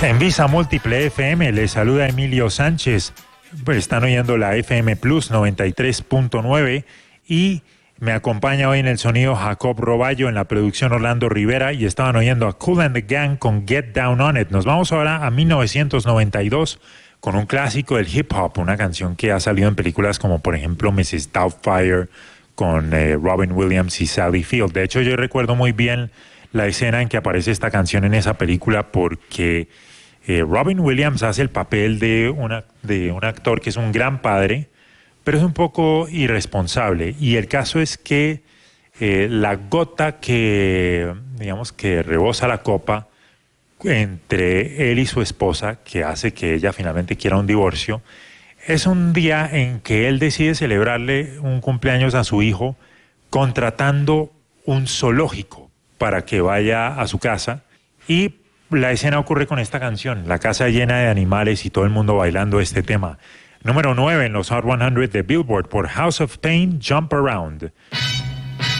En Visa Múltiple FM les saluda Emilio Sánchez. Están oyendo la FM Plus 93.9 y me acompaña hoy en el sonido Jacob Roballo, en la producción Orlando Rivera, y estaban oyendo a Kool and the Gang con Get Down on It. Nos vamos ahora a 1992 con un clásico del hip hop, una canción que ha salido en películas como por ejemplo Mrs. Doubtfire con Robin Williams y Sally Field. De hecho, yo recuerdo muy bien la escena en que aparece esta canción en esa película porque Robin Williams hace el papel de un actor que es un gran padre, pero es un poco irresponsable. Y el caso es que la gota que, digamos, que rebosa la copa entre él y su esposa, que hace que ella finalmente quiera un divorcio, es un día en que él decide celebrarle un cumpleaños a su hijo contratando un zoológico para que vaya a su casa. Y la escena ocurre con esta canción, la casa llena de animales y todo el mundo bailando este tema. Número 9 en los Hot 100 de Billboard por House of Pain, Jump Around.